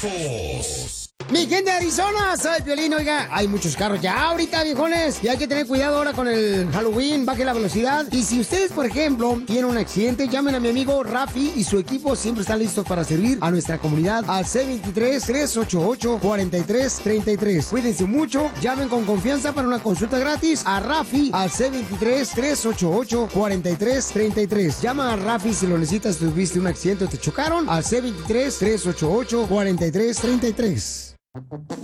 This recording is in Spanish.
famosos. Mi gente de Arizona, soy Piolín. Oiga, hay muchos carros ya ahorita, viejones, y hay que tener cuidado ahora con el Halloween, baje la velocidad. Y si ustedes, por ejemplo, tienen un accidente, llamen a mi amigo Rafi y su equipo siempre están listos para servir a nuestra comunidad al C23-388-4333. Cuídense mucho, llamen con confianza para una consulta gratis a Rafi al C23-388-4333. Llama a Rafi si lo necesitas, si tuviste un accidente o te chocaron, al C23-388-4333.